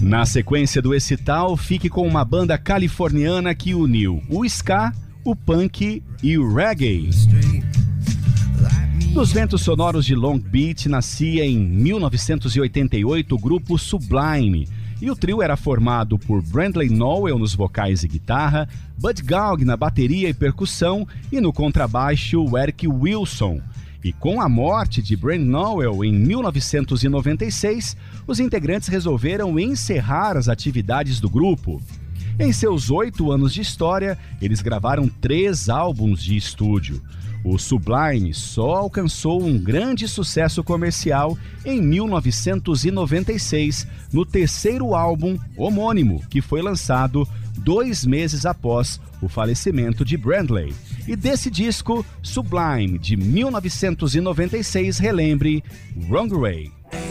Na sequência do Excital, fique com uma banda californiana que uniu o ska, o punk e o reggae. Dos ventos sonoros de Long Beach nascia em 1988 o grupo Sublime, e o trio era formado por Bradley Nowell nos vocais e guitarra, Bud Gaug na bateria e percussão e no contrabaixo o Eric Wilson. E com a morte de Brad Nowell em 1996, os integrantes resolveram encerrar as atividades do grupo. Em seus 8 anos de história, eles gravaram 3 álbuns de estúdio. O Sublime só alcançou um grande sucesso comercial em 1996, no terceiro álbum homônimo, que foi lançado 2 meses após o falecimento de Bradley. E desse disco, Sublime, de 1996, relembre Wrong Way.